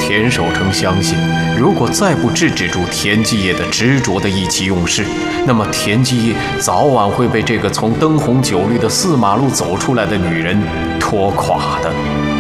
田守诚相信，如果再不制止住田继业的执着的意气用事，那么田继业早晚会被这个从灯红酒绿的四马路走出来的女人拖垮的。